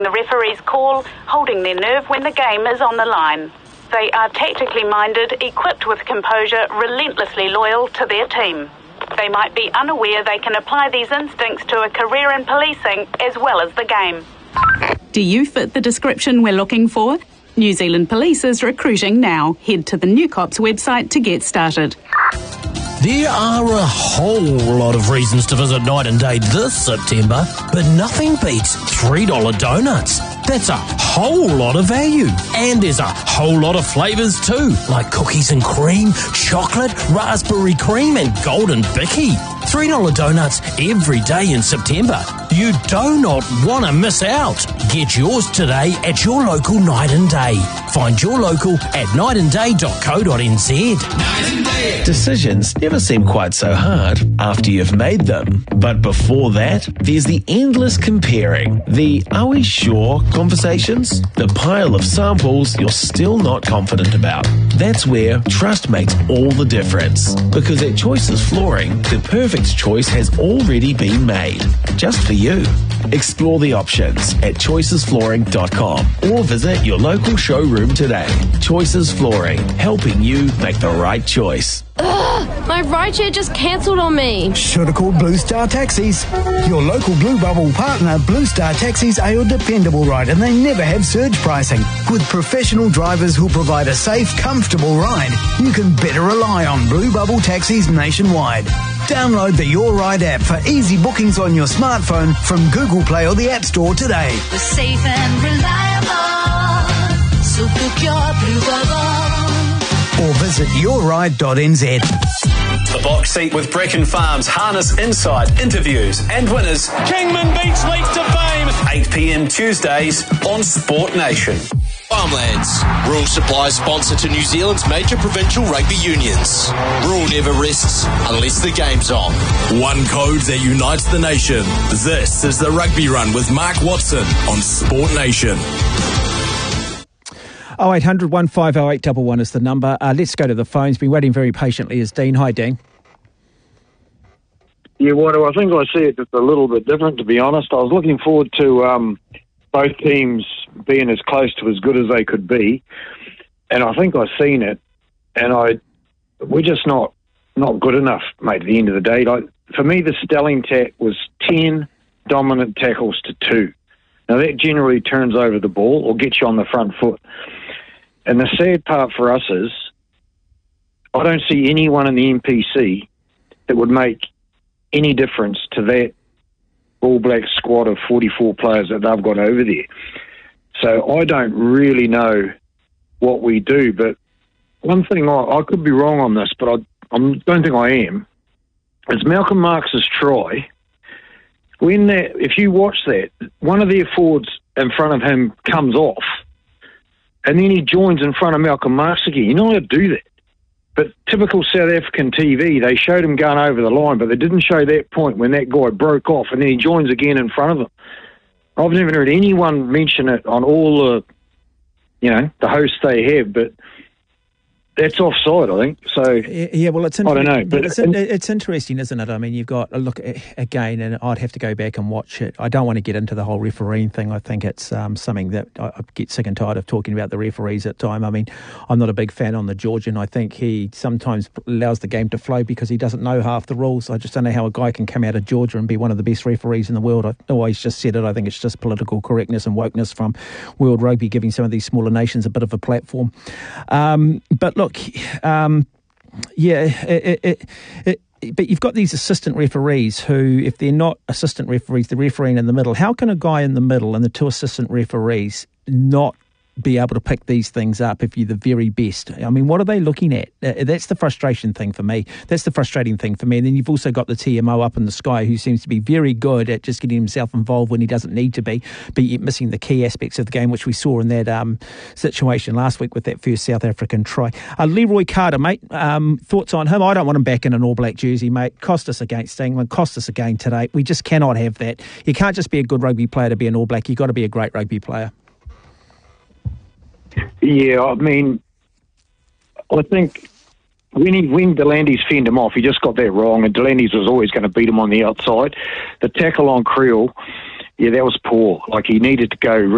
The referee's call, holding their nerve when the game is on the line. They are tactically minded, equipped with composure, relentlessly loyal to their team. They might be unaware they can apply these instincts to a career in policing as well as the game. Do you fit the description we're looking for? New Zealand Police is recruiting now. Head to the New Cops website to get started. There are a whole lot of reasons to visit Night and Day this September, but nothing beats $3 donuts. That's a whole lot of value. And there's a whole lot of flavours too, like cookies and cream, chocolate, raspberry cream and golden bicky. $3 donuts every day in September. You do not want to miss out. Get yours today at your local Night and Day. Find your local at nightandday.co.nz. Night and Day. Decisions never seem quite so hard after you've made them. But before that, there's the endless comparing. The "are we sure" conversations. The pile of samples you're still not confident about. That's where trust makes all the difference. Because at Choices Flooring, the perfect choice has already been made. Just for you. Explore the options at choicesflooring.com or visit your local showroom today. Choices Flooring, helping you make the right choice. Ugh, my rideshare just cancelled on me. Should have called Blue Star Taxis. Your local Blue Bubble partner, Blue Star Taxis, are your dependable ride, and they never have surge pricing. With professional drivers who'll provide a safe, comfortable ride, you can better rely on Blue Bubble Taxis nationwide. Download the Your Ride app for easy bookings on your smartphone from Google Play or the App Store today. We're safe and reliable, so book your Blue Bubble. Or visit yourride.nz. The Box Seat with Brecon Farms harness insight, interviews and winners. Kingman beats Leeds to fame. 8 p.m. Tuesdays on Sport Nation. Farmlands, rural supply sponsor to New Zealand's major provincial rugby unions. Rural never rests unless the game's on. One code that unites the nation. This is the Rugby Run with Mark Watson on Sport Nation. 0800 150 811 is the number. Let's go to the phones. Been waiting very patiently is Dean. Hi, Dean. Yeah, Watto, I think I see it just a little bit different, to be honest. I was looking forward to both teams being as close to as good as they could be, and I think I've seen it, and we're just not good enough, mate, at the end of the day. Like, for me, the Stelling tack was 10 dominant tackles to 2. Now, that generally turns over the ball or gets you on the front foot. And the sad part for us is I don't see anyone in the NPC that would make any difference to that All Black squad of 44 players that they've got over there. So I don't really know what we do. But one thing, I could be wrong on this, but I don't think I am, is Malcolm Marx's try. If you watch that, one of their forwards in front of him comes off, and then he joins in front of Malcolm Marx again. You're not allowed to do that. But typical South African TV, they showed him going over the line, but they didn't show that point when that guy broke off, and then he joins again in front of him. I've never heard anyone mention it on all the hosts they have, but that's offside, I think. So yeah, well, it's I don't know, but it's interesting, isn't it? I mean, you've got a look again, and I'd have to go back and watch it. I don't want to get into the whole refereeing thing. I think it's something that I get sick and tired of talking about the referees at time. I mean, I'm not a big fan on the Georgian. I think he sometimes allows the game to flow because he doesn't know half the rules. I just don't know how a guy can come out of Georgia and be one of the best referees in the world. I've always just said it. I think it's just political correctness and wokeness from World Rugby giving some of these smaller nations a bit of a platform. But look, but you've got these assistant referees who, if they're not assistant referees, they're refereeing in the middle. How can a guy in the middle and the two assistant referees not be able to pick these things up if you're the very best? I mean, what are they looking at? That's the frustrating thing for me. That's the frustrating thing for me. And then you've also got the TMO up in the sky who seems to be very good at just getting himself involved when he doesn't need to be, but yet missing the key aspects of the game, which we saw in that situation last week with that first South African try. Leroy Carter, mate, thoughts on him? I don't want him back in an All Black jersey, mate. Cost us against England, cost us again today. We just cannot have that. You can't just be a good rugby player to be an All Black. You've got to be a great rugby player. Yeah, I mean, I think when Delandy's fended him off, he just got that wrong, and Delandy's was always going to beat him on the outside. The tackle on Creel, yeah, that was poor. Like, he needed to go